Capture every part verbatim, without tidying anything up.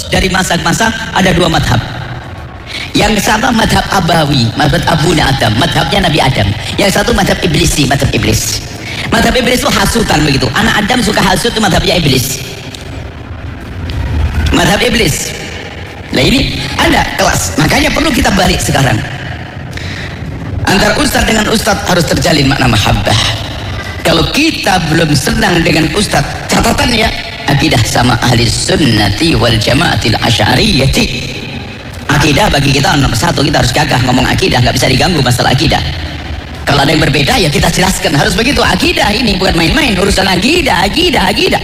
terus dari masa ke masa ada dua madhab. Yang satu madhab Abawi, madhab Abuna Adam, madhabnya Nabi Adam. Yang satu madhab Iblisi, madhab Iblis. Madhab Iblis itu hasutan begitu. Anak Adam suka hasut, itu madhabnya Iblis. Madhab Iblis. Nah ini ada kelas. Makanya perlu kita balik sekarang. Antara ustadz dengan ustadz harus terjalin makna mahabbah. Kalau kita belum senang dengan ustadz, catatan ya, akidah sama ahli sunnati wal jamaatil asy'ariyati. Akidah bagi kita nomor satu, kita harus gagah ngomong akidah, nggak bisa diganggu masalah akidah. Kalau ada yang berbeda ya kita jelaskan, harus begitu. Akidah ini bukan main-main, urusan akidah, akidah, akidah.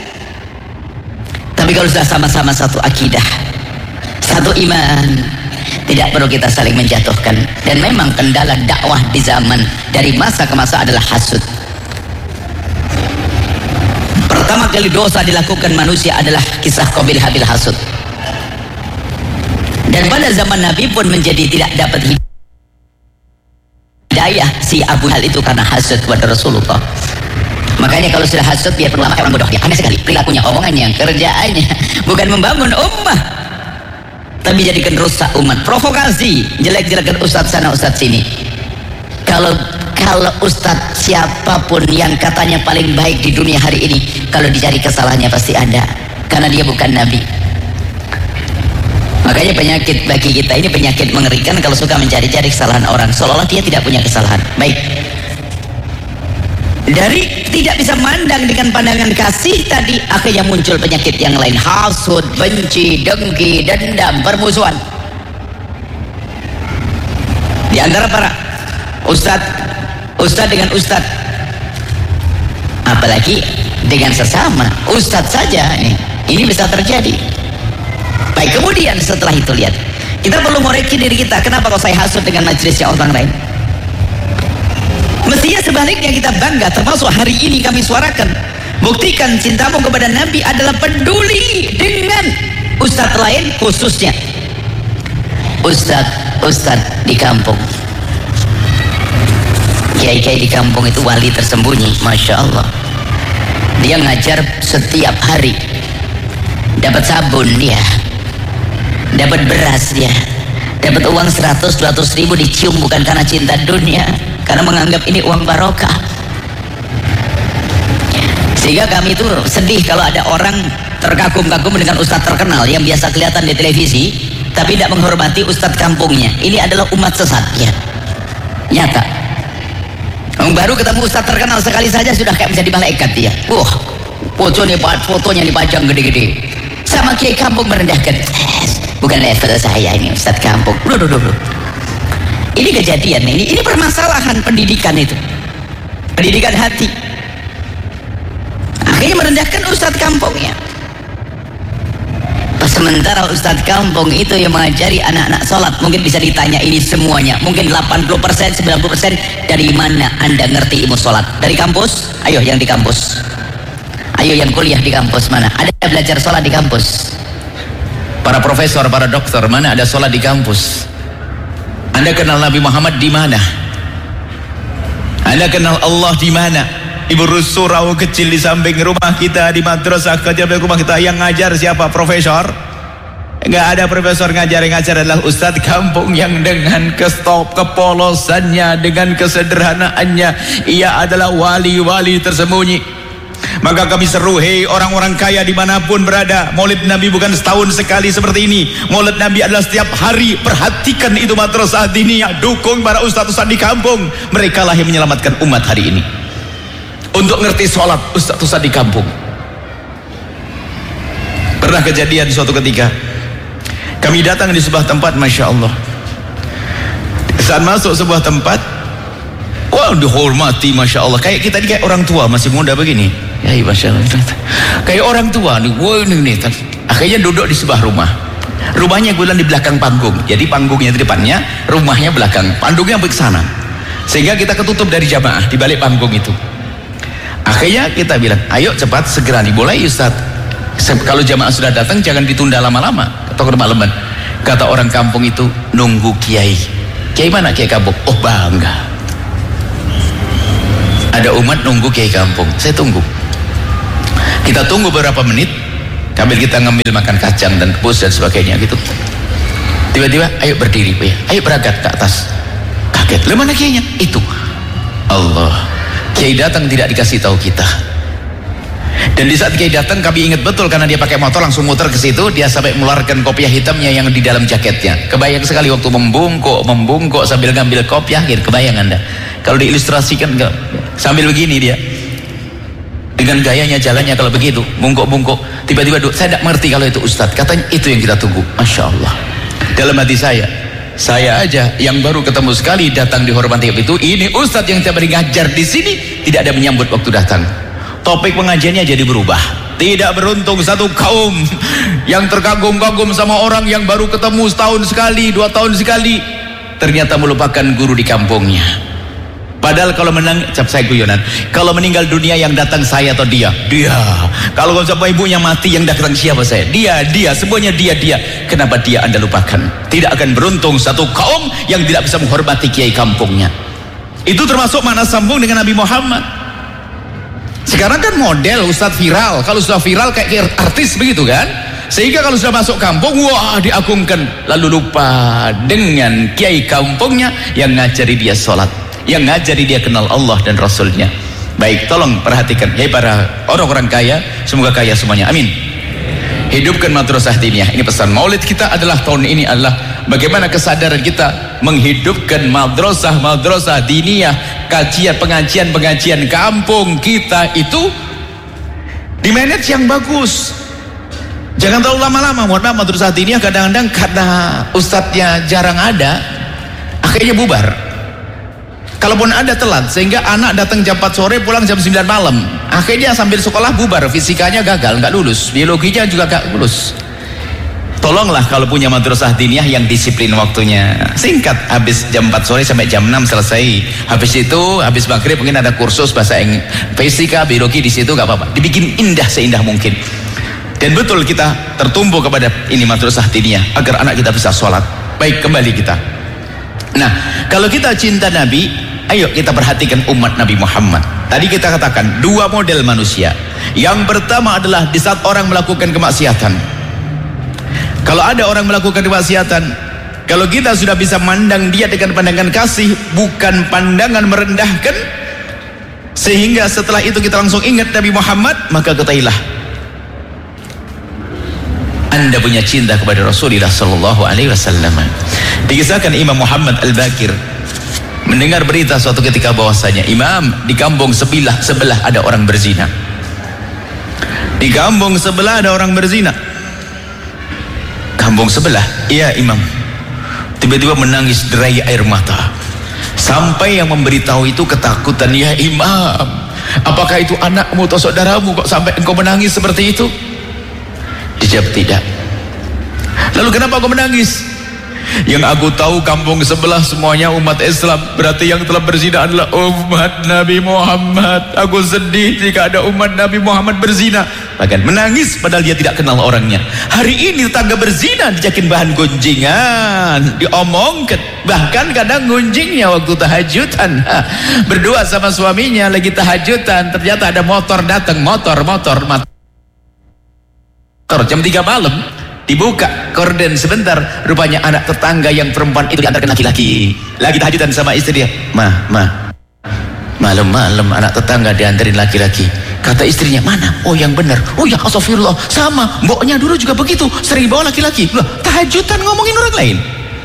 Tapi kalau sudah sama-sama satu akidah, satu iman, tidak perlu kita saling menjatuhkan. Dan memang kendala dakwah di zaman dari masa ke masa adalah hasud. Pertama kali dosa dilakukan manusia adalah kisah Qabil Habil hasud. Dan pada zaman Nabi pun menjadi tidak dapat hidayah si Abu Hal itu karena hasud kepada Rasulullah. Makanya kalau sudah hasud biar perlu lama orang bodoh, dia aneh sekali perilakunya, omongannya, kerjaannya, bukan membangun ummah tapi jadikan rusak umat, provokasi, jelek-jelekan ustadz sana ustadz sini. Kalau kalau ustadz siapapun yang katanya paling baik di dunia hari ini, kalau dicari kesalahannya pasti ada, karena dia bukan Nabi. Makanya penyakit bagi kita ini penyakit mengerikan kalau suka mencari-cari kesalahan orang, seolah-olah dia tidak punya kesalahan. Baik, dari tidak bisa mandang dengan pandangan kasih tadi, akhirnya muncul penyakit yang lain, hasud, benci, dengki, dendam, permusuhan. Di antara para ustadz, ustadz dengan ustadz, apalagi dengan sesama ustadz saja, ini, ini bisa terjadi. Baik, kemudian setelah itu lihat, kita perlu ngoreksi diri kita. Kenapa kalau saya hasut dengan majelisnya orang lain? Mestinya sebaliknya kita bangga, termasuk hari ini kami suarakan, buktikan cintamu kepada Nabi adalah peduli dengan ustadz lain, khususnya ustadz ustadz di kampung. Kiai-kiai di kampung itu wali tersembunyi, masya Allah. Dia ngajar setiap hari, dapat sabun dia, dapat beras dia, dapat uang seratus dua ratus ribu dicium, bukan karena cinta dunia, karena menganggap ini uang barokah. Sehingga kami itu sedih kalau ada orang terkagum-kagum dengan ustadz terkenal yang biasa kelihatan di televisi tapi tidak menghormati ustadz kampungnya. Ini adalah umat sesat ya, nyata. Yang baru ketemu ustadz terkenal sekali saja sudah kayak menjadi malaikat dia. Wah, fotonya, fotonya dipajang gede-gede. Sama kiai kampung merendahkan. Bukan level saya ini ustadz kampung. Duh, duh, duh, duh. Ini kejadian, ini ini permasalahan pendidikan itu, pendidikan hati. Akhirnya merendahkan ustadz kampungnya. Sementara ustadz kampung itu yang mengajari anak-anak sholat, mungkin bisa ditanya ini semuanya, mungkin delapan puluh persen, sembilan puluh persen dari mana anda ngerti ilmu sholat? Dari kampus? Ayo yang di kampus, ayo yang kuliah di kampus, mana ada belajar sholat di kampus? Para profesor, para dokter, mana ada sholat di kampus? Anda kenal Nabi Muhammad di mana? Anda kenal Allah di mana? Ibu Surau kecil di samping rumah kita, di madrasah kecil di rumah kita, yang ngajar siapa? Profesor? Enggak ada profesor ngajar, yang ngajar adalah ustadz kampung yang dengan kestop kepolosannya, dengan kesederhanaannya, ia adalah wali-wali tersembunyi. Maka kami seru, hei orang-orang kaya dimanapun berada, Maulid Nabi bukan setahun sekali seperti ini. Maulid Nabi adalah setiap hari. Perhatikan itu madrasah diniyah, dukung para ustadz-ustadz di kampung. Mereka lah yang menyelamatkan umat hari ini. Untuk ngerti sholat, ustadz-ustadz di kampung. Pernah kejadian suatu ketika, kami datang di sebuah tempat, masya Allah. Saat masuk sebuah tempat, wah dihormati, masya Allah. Kayak kita kayak orang tua masih muda begini. Ya, masya Allah. Kayak orang tua nih, wah ini nih. Akhirnya duduk di sebuah rumah. Rumahnya gue bilang di belakang panggung. Jadi panggungnya di depannya, rumahnya belakang. Panggungnya ke sana. Sehingga kita ketutup dari jamaah di balik panggung itu. Akhirnya kita bilang, ayo cepat segera dimulai Ustaz. Kalau jamaah sudah datang jangan ditunda lama-lama atau kemalaman. Kata orang kampung itu, nunggu kiai. Kiai mana? Kiai kampung. Oh bangga, ada umat nunggu kiai kampung. Saya tunggu. Kita tunggu beberapa menit. sambil kita ngambil makan kacang dan rebus dan sebagainya gitu. Tiba-tiba, ayo berdiri Pak ya, ayo berangkat ke atas. Kaget, lah mana kiainya? Itu Allah. Kiai datang tidak dikasih tahu kita. Dan di saat Kiai datang kami ingat betul karena dia pakai motor langsung muter ke situ, dia sampai mengeluarkan kopiah hitamnya yang di dalam jaketnya. Kebayang sekali waktu membungkuk, membungkuk sambil ngambil kopiah, kebayang Anda. Kalau diilustrasikan sambil begini dia. Dengan gayanya jalannya kalau begitu, bungkuk-bungkuk, tiba-tiba saya tidak mengerti kalau itu Ustadz. Katanya itu yang kita tunggu. Masya Allah. Dalam hati saya, saya aja yang baru ketemu sekali datang dihormati itu, ini Ustadz yang tiap hari ngajar di sini tidak ada menyambut waktu datang. Topik pengajiannya jadi berubah. Tidak beruntung satu kaum yang terkagum-kagum sama orang yang baru ketemu setahun sekali, dua tahun sekali, ternyata melupakan guru di kampungnya. Padahal kalau menang, cap saya guyonan, kalau meninggal dunia yang datang saya atau dia? Dia. Kalau sampai ibunya mati yang datang siapa saya? Dia, dia, semuanya dia, dia. Kenapa dia Anda lupakan? Tidak akan beruntung satu kaum yang tidak bisa menghormati kiai kampungnya. Itu termasuk makna sambung dengan Nabi Muhammad. Sekarang kan model Ustadz viral, kalau sudah viral kayak artis begitu kan, sehingga kalau sudah masuk kampung wah diagungkan, lalu lupa dengan kiai kampungnya yang ngajari dia sholat, yang ngajari dia kenal Allah dan Rasulnya. Baik, tolong perhatikan ya para orang-orang kaya, semoga kaya semuanya, amin. Hidupkan madrasah diniyah. Ini pesan maulid kita adalah tahun ini adalah bagaimana kesadaran kita menghidupkan madrasah-madrasah diniyah, kajian pengajian-pengajian kampung kita itu dimanage yang bagus. Jangan terlalu lama-lama. Mohon maaf, madrasah diniyah kadang-kadang karena ustadznya jarang ada, akhirnya bubar. Kalaupun ada telat, sehingga anak datang jam empat sore pulang jam sembilan malam, akhirnya sambil sekolah bubar, fisikanya gagal, nggak lulus, biologinya juga nggak lulus. Tolonglah kalau punya madrasah diniyah yang disiplin waktunya, singkat, habis jam empat sore sampai jam enam selesai. Habis itu habis maghrib mungkin ada kursus bahasa Inggris, fisika, biologi di situ, nggak apa-apa, dibikin indah seindah mungkin. Dan betul kita tertumbuh kepada ini madrasah diniyah agar anak kita bisa sholat. Baik, kembali kita. Nah, kalau kita cinta Nabi, ayo kita perhatikan umat Nabi Muhammad. Tadi kita katakan dua model manusia. Yang pertama adalah di saat orang melakukan kemaksiatan. Kalau ada orang melakukan kemaksiatan, kalau kita sudah bisa mandang dia dengan pandangan kasih, bukan pandangan merendahkan, sehingga setelah itu kita langsung ingat Nabi Muhammad, maka ketahuilah Anda punya cinta kepada Rasulullah Sallallahu Alaihi Wasallam. Dikisahkan Imam Muhammad Al-Bakir mendengar berita suatu ketika bahwasanya Imam, di kampung sebelah sebelah ada orang berzina. Di kampung sebelah ada orang berzina. Kampung sebelah, iya Imam. Tiba-tiba menangis derai air mata. Sampai yang memberitahu itu ketakutan, ya Imam, apakah itu anakmu atau saudaramu kok sampai engkau menangis seperti itu? Dijawab tidak. Lalu kenapa kau menangis? Yang aku tahu kampung sebelah semuanya umat Islam, berarti yang telah berzina adalah umat Nabi Muhammad. Aku sedih jika ada umat Nabi Muhammad berzina. Bahkan menangis padahal dia tidak kenal orangnya. Hari ini tetangga berzina dijakin bahan gunjingan, diomongkan, bahkan kadang gunjingnya waktu tahajudan, berdua sama suaminya lagi tahajudan, ternyata ada motor datang, motor motor motor jam tiga malam, dibuka korden sebentar, rupanya anak tetangga yang perempuan itu diantarkan laki-laki lagi tahajudan sama istri dia. Mah, mah, malam-malam anak tetangga diantarin laki-laki. Kata istrinya, mana? Oh yang benar. Oh ya astagfirullah, sama mboknya dulu juga begitu, sering bawa laki-laki. Loh, tahajudan ngomongin orang lain.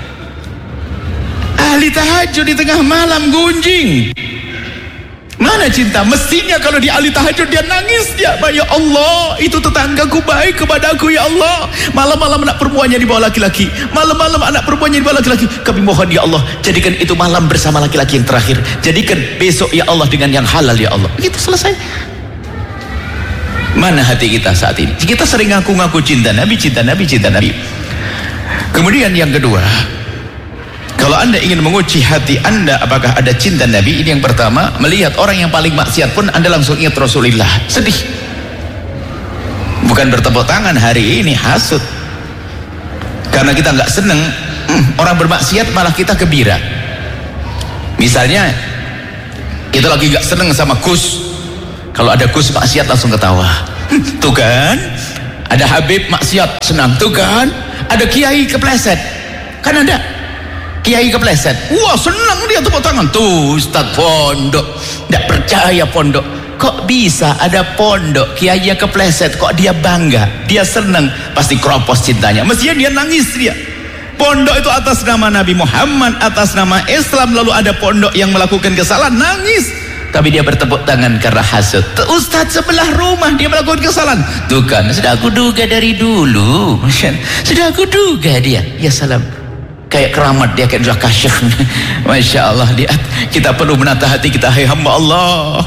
Ahli tahajud di tengah malam gunjing. Mana cinta? Mestinya kalau di ahli tahajud dia nangis, dia, ya Allah, itu tetanggaku baik kepadaku, ya Allah. Malam-malam anak perempuannya dibawa laki-laki, malam-malam anak perempuannya dibawa laki-laki. Kami mohon ya Allah, jadikan itu malam bersama laki-laki yang terakhir, jadikan besok ya Allah dengan yang halal ya Allah. Begitu selesai. Mana hati kita saat ini? Kita sering ngaku-ngaku cinta Nabi, cinta Nabi, cinta Nabi. Kemudian yang kedua, kalau Anda ingin menguji hati Anda apakah ada cinta Nabi, ini yang pertama, melihat orang yang paling maksiat pun Anda langsung ingat Rasulullah. Sedih. Bukan bertepuk tangan hari ini, hasut. Karena kita nggak seneng hmm, orang bermaksiat, malah kita gembira. Misalnya kita lagi nggak seneng sama Gus, kalau ada Gus maksiat langsung ketawa. Tuh kan, Ada Habib maksiat senang tuh kan, ada kiai kepleset kan, ada kiai kepleset, wah senang dia tepuk tangan tuh Ustadz pondok. Tidak percaya pondok, kok bisa ada pondok kiai yang kepleset, kok dia bangga, dia senang, pasti keropos cintanya, mestinya dia nangis dia. Pondok itu atas nama Nabi Muhammad, atas nama Islam, lalu ada pondok yang melakukan kesalahan, nangis. Tapi dia bertepuk tangan karena hasud. Ustadz sebelah rumah dia melakukan kesalahan, tuh kan sudah aku duga dari dulu, sudah aku duga dia. Ya salam, kayak keramat dia, kayak sudah kasyaf. Masya Allah. Lihat, kita perlu menata hati kita, hai hamba Allah.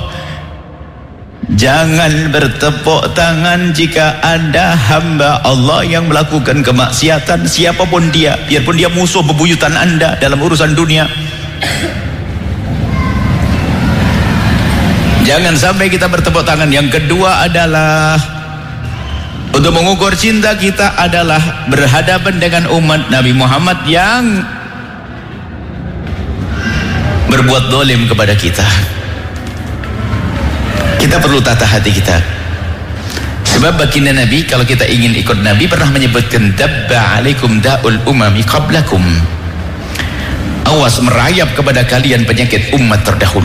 Jangan bertepuk tangan jika ada hamba Allah yang melakukan kemaksiatan, siapapun dia, biarpun dia musuh bebuyutan Anda dalam urusan dunia. Jangan sampai kita bertepuk tangan. Yang kedua adalah untuk mengukur cinta kita adalah berhadapan dengan umat Nabi Muhammad yang berbuat dolim kepada kita. Kita perlu tata hati kita. Sebab baginda Nabi, kalau kita ingin ikut Nabi, pernah menyebutkan dabba alaikum da'ul umami qablakum. Awas merayap kepada kalian penyakit umat terdahulu.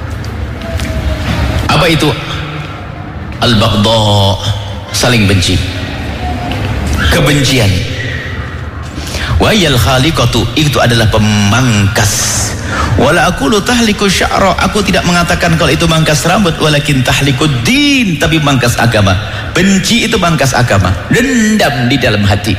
Apa itu? Al-baghdha, saling benci, kebencian. Wa yal khaliqatu, itu adalah pemangkas. Wala aqulu tahliku sya'ra, aku tidak mengatakan kalau itu mangkas rambut, walakin tahlikud din, tapi mangkas agama. Benci itu mangkas agama, dendam di dalam hati.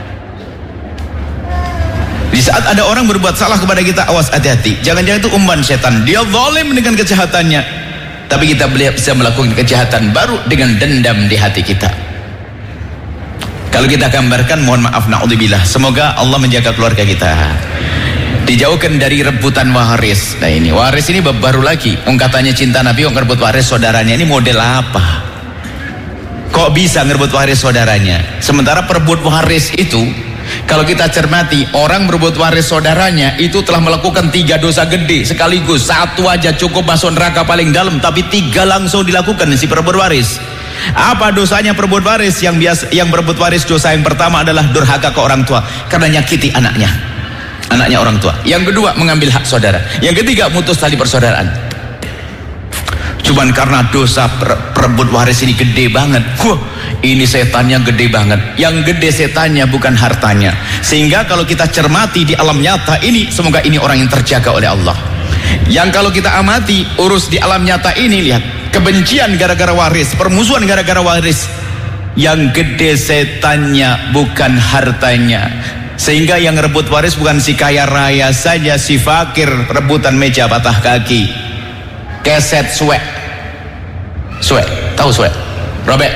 Di saat ada orang berbuat salah kepada kita, awas, hati-hati, jangan-jangan itu umpan setan, dia zalim dengan kejahatannya, tapi kita bisa melakukan kejahatan baru dengan dendam di hati kita. Kalau kita gambarkan, mohon maaf, na'udzubillah, semoga Allah menjaga keluarga kita, dijauhkan dari rebutan waris. Nah ini waris ini baru lagi, orang katanya cinta Nabi, orang ngerebut waris saudaranya. Ini model apa? Kok bisa ngerebut waris saudaranya? Sementara perebut waris itu, kalau kita cermati, orang merebut waris saudaranya itu telah melakukan tiga dosa gede sekaligus. Satu aja cukup masuk neraka paling dalam, tapi tiga langsung dilakukan si perebut waris. Apa dosanya perebut waris? Yang biasa, yang berebut waris, dosa yang pertama adalah durhaka ke orang tua karena nyakiti anaknya, anaknya orang tua. Yang kedua, mengambil hak saudara. Yang ketiga, mutus tali persaudaraan. Cuman karena dosa perebut waris ini gede banget, wah, ini setannya gede banget. Yang gede setannya bukan hartanya. Sehingga kalau kita cermati di alam nyata ini, semoga ini orang yang terjaga oleh Allah. Yang kalau kita amati urus di alam nyata ini, lihat, kebencian gara-gara waris, permusuhan gara-gara waris. Yang gede setannya bukan hartanya. Sehingga yang rebut waris bukan si kaya raya saja, si fakir rebutan meja patah kaki, keset suek, suek, tahu suek, robek,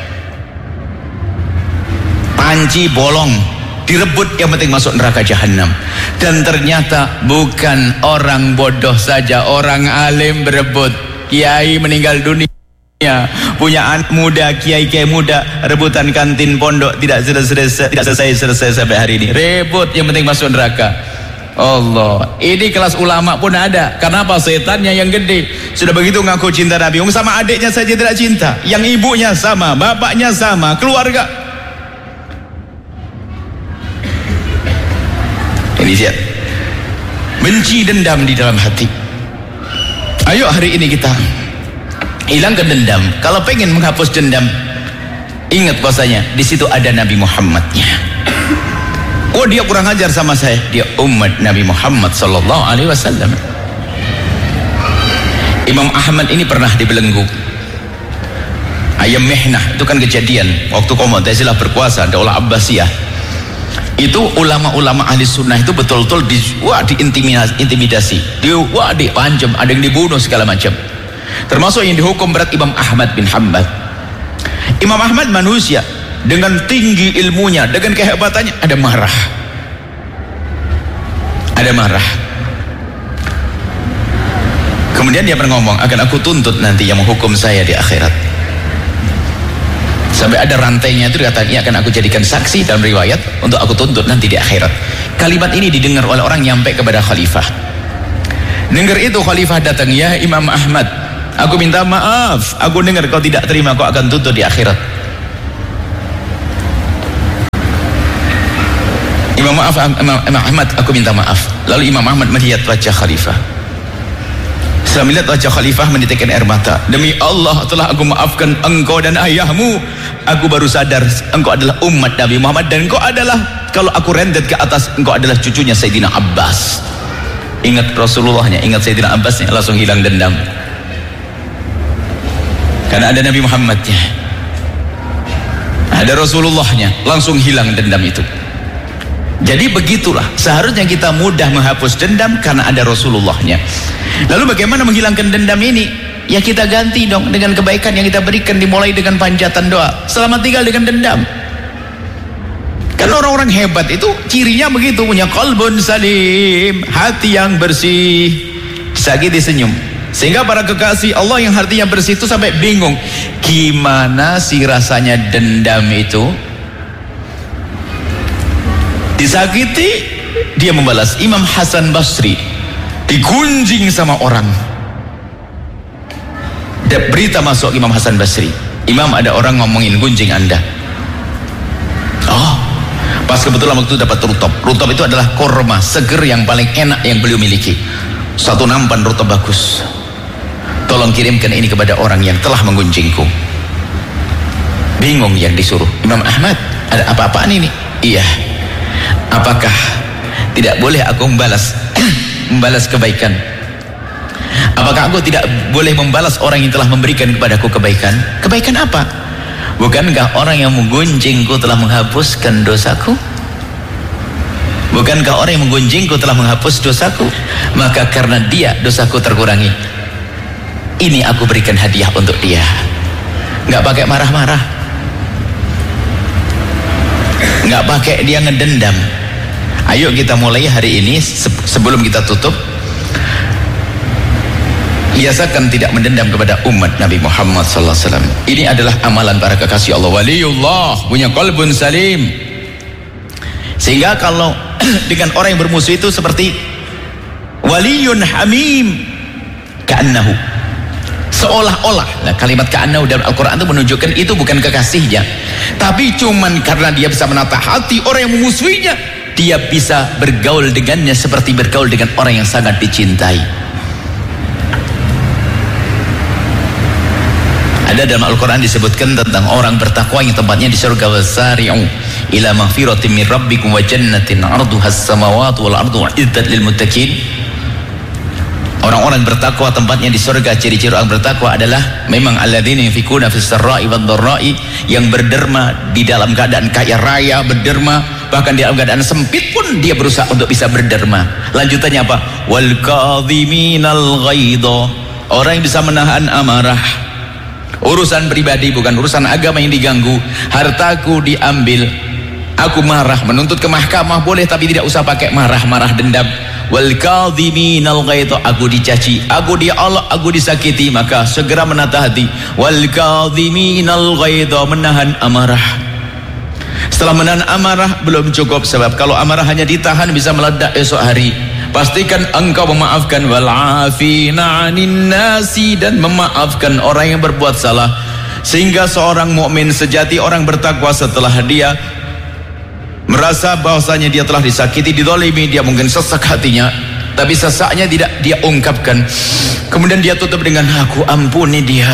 panci bolong, direbut, yang penting masuk neraka jahanam. Dan ternyata bukan orang bodoh saja, orang alim berebut. Kiai meninggal dunia, punya anak muda, kiai-kiai muda, rebutan kantin pondok, tidak selesai, tidak selesai selesai sampai hari ini, rebut, yang penting masuk neraka. Allah, ini kelas ulama pun ada. Kenapa? Setannya yang gede. Sudah begitu ngaku cinta Nabi, sama adiknya saja tidak cinta, yang ibunya sama, bapaknya sama, keluarga. Ini siap, benci, dendam di dalam hati. Ayo hari ini kita hilangkan dendam. Kalau pengen menghapus dendam, ingat bahasanya di situ ada Nabi Muhammadnya. Oh, dia kurang ajar sama saya, dia umat Nabi Muhammad sallallahu alaihi wasallam. Imam Ahmad ini pernah dibelenggu ayam mihnah. Itu kan kejadian waktu kaum Mu'tazilah berkuasa, Daulah Abbasiyah. Itu ulama-ulama ahli sunnah itu betul-betul di, wah, diintimidasi, intimidasi, di, wah, dipancam, ada yang dibunuh segala macam. Termasuk yang dihukum berat Imam Ahmad bin Hanbal. Imam Ahmad manusia dengan tinggi ilmunya, dengan kehebatannya, ada marah, ada marah. Kemudian dia berngomong, akan aku tuntut nanti yang menghukum saya di akhirat. Sampai ada rantainya itu dikatakan, ini akan aku jadikan saksi dalam riwayat untuk aku tuntut nanti di akhirat. Kalimat ini didengar oleh orang nyampe kepada khalifah. Dengar itu khalifah datang, ya Imam Ahmad, aku minta maaf, aku dengar kau tidak terima, kau akan tuntut di akhirat. Imam maaf, Imam, Imam Ahmad, aku minta maaf. Lalu Imam Ahmad melihat wajah khalifah. Setelah melihat wajah khalifah menitikkan air mata. Demi Allah telah aku maafkan engkau dan ayahmu. Aku baru sadar engkau adalah umat Nabi Muhammad, dan engkau adalah, kalau aku rentet ke atas, engkau adalah cucunya Sayyidina Abbas. Ingat Rasulullahnya, ingat Sayyidina Abbasnya, langsung hilang dendam. Karena ada Nabi Muhammadnya, ada Rasulullahnya, langsung hilang dendam itu. Jadi begitulah, seharusnya kita mudah menghapus dendam karena ada Rasulullahnya. Lalu bagaimana menghilangkan dendam ini? Ya kita ganti dong dengan kebaikan yang kita berikan, dimulai dengan panjatan doa. Selamat tinggal dengan dendam. Kan orang-orang hebat itu cirinya begitu, punya qalbun salim, hati yang bersih, disakiti senyum. Sehingga para kekasih Allah yang hatinya bersih itu sampai bingung, gimana sih rasanya dendam itu? Disakiti, dia membalas. Imam Hasan Basri digunjing sama orang, berita masuk Imam Hasan Basri, Imam, ada orang ngomongin gunjing anda. Oh, pas kebetulan waktu dapat rutop. Rutop itu adalah korma seger yang paling enak yang beliau miliki. Satu nampan rutop bagus. Tolong kirimkan ini kepada orang yang telah menggunjingku. Bingung yang disuruh. Imam Ahmad, ada apa-apaan ini? Iya. Apakah tidak boleh aku membalas membalas kebaikan? Apakah aku tidak boleh membalas orang yang telah memberikan kepadaku kebaikan? Kebaikan apa? Bukankah orang yang menggunjingku telah menghapuskan dosaku? Bukankah orang yang menggunjingku telah menghapus dosaku? Maka karena dia dosaku terkurangi, ini aku berikan hadiah untuk dia. Nggak pakai marah-marah, nggak pakai dia ngedendam. Ayo kita mulai hari ini, sebelum kita tutup, biasakan tidak mendendam kepada umat Nabi Muhammad sallallahu alaihi wasallam. Ini adalah amalan para kekasih Allah. Waliullah punya qalbun salim, sehingga kalau dengan orang yang bermusuh itu seperti waliyun hamim, ka'annahu, seolah-olah. Nah, kalimat ka'annahu dalam Al-Quran itu menunjukkan itu bukan kekasihnya, tapi cuman karena dia bisa menata hati orang yang memusuhinya, dia bisa bergaul dengannya seperti bergaul dengan orang yang sangat dicintai. Ada dalam Al-Quran disebutkan tentang orang bertakwa yang tempatnya di surga. Wasari'u ila maghfiratin min rabbikum wa jannatin 'arduhas samawati wal ardu u'iddat lil muttaqin. Orang-orang bertakwa tempatnya di surga. Ciri-ciri orang bertakwa adalah memang alladzina yunfikuna fis sarra'i wad dharra'i, yang berderma di dalam keadaan kaya raya, berderma bahkan di dalam keadaan sempit pun dia berusaha untuk bisa berderma. Lanjutannya apa? Wal kadhiminal ghaidha, orang yang bisa menahan amarah. Urusan pribadi, bukan urusan agama yang diganggu. Hartaku diambil, aku marah, menuntut ke mahkamah boleh, tapi tidak usah pakai marah-marah dendam. Wal kadhiminal ghaidha, aku dicaci, aku diolok, aku disakiti, maka segera menata hati. Wal kadhiminal ghaidha, menahan amarah. Setelah menahan amarah belum cukup, sebab kalau amarah hanya ditahan bisa meledak esok hari. Pastikan engkau memaafkan. Wal afina 'anin nasi, dan memaafkan orang yang berbuat salah. Sehingga seorang mukmin sejati, orang bertakwa, setelah dia merasa bahwasanya dia telah disakiti, dizalimi, dia mungkin sesak hatinya, tapi sesaknya tidak dia ungkapkan, kemudian dia tutup dengan aku ampuni dia,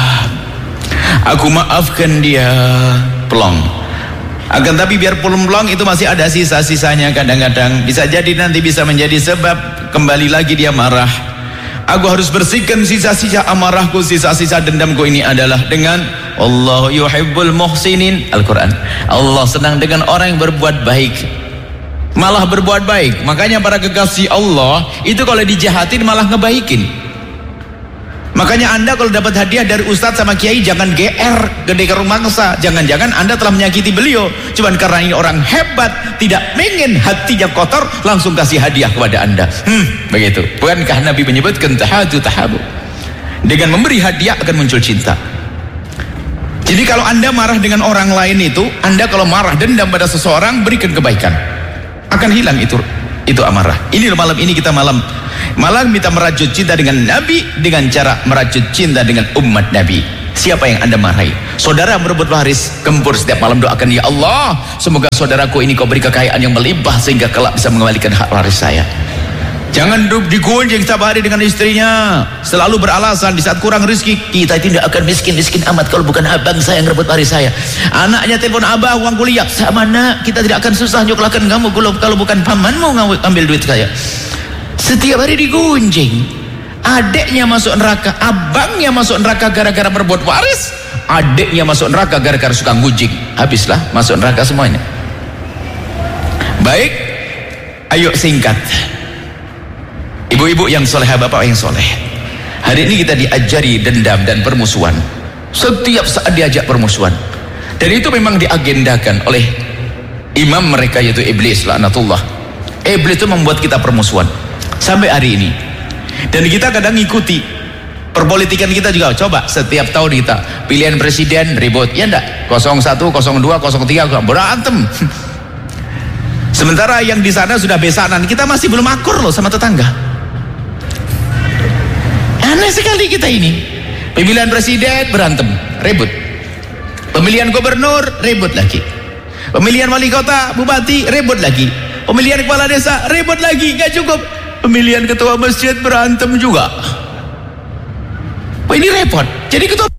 aku maafkan dia, pelong. Akan tapi biar pelong itu masih ada sisa-sisanya. Kadang-kadang bisa jadi nanti bisa menjadi sebab kembali lagi dia marah. Aku harus bersihkan sisa-sisa amarahku, sisa-sisa dendamku ini adalah dengan Allah yuhibbul muhsinin. Al-Quran, Allah senang dengan orang yang berbuat baik, malah berbuat baik. Makanya para kekasih Allah itu kalau dijahatin malah ngebaikin. Makanya anda kalau dapat hadiah dari ustadz sama kiai jangan G R, gede ke rumah mangsa. Jangan-jangan anda telah menyakiti beliau, cuman karena ini orang hebat, tidak ingin hatinya kotor, langsung kasih hadiah kepada anda. Hmm, begitu. Bukankah Nabi menyebutkan tahadu tahabu, dengan memberi hadiah akan muncul cinta. Jadi kalau anda marah dengan orang lain itu, anda kalau marah dendam pada seseorang, berikan kebaikan, akan hilang itu itu amarah. Ini malam ini kita malam malam kita merajut cinta dengan Nabi dengan cara merajut cinta dengan umat Nabi. Siapa yang anda marahi? Saudara merebut waris, gempur setiap malam doakan, ya Allah, semoga saudaraku ini kau beri kekayaan yang melimpah sehingga kelak bisa mengembalikan hak waris saya. Jangan digunjing setiap hari dengan istrinya, selalu beralasan di saat kurang rezeki, kita tidak akan miskin-miskin amat kalau bukan abang saya yang rebut waris saya. Anaknya telepon abah uang kuliah, sama nak, kita tidak akan susah nyoklakan kamu kalau, kalau bukan pamanmu ngambil duit saya. Setiap hari digunjing. Adiknya masuk neraka, abangnya masuk neraka gara-gara berbuat waris, adiknya masuk neraka gara-gara suka gunjing. Habislah masuk neraka semuanya. Baik, ayo singkat. Ibu-ibu yang soleh, bapak yang soleh, hari ini kita diajari dendam dan permusuhan. Setiap saat diajak permusuhan, dan itu memang diagendakan oleh imam mereka, yaitu iblis, laknatullah. Iblis itu membuat kita permusuhan sampai hari ini. Dan kita kadang ngikuti perpolitikan kita juga. Coba setiap tahun kita pilihan presiden ribut, ya enggak? nol satu, nol dua, nol tiga berantem. Sementara yang di sana sudah besanan, kita masih belum akur loh sama tetangga. Aneh sekali kita ini. Pemilihan presiden berantem, ribut. Pemilihan gubernur ribut lagi. Pemilihan wali kota, bupati ribut lagi. Pemilihan kepala desa ribut lagi, gak cukup. Pemilihan ketua masjid berantem juga. Wah, ini repot. Jadi ketua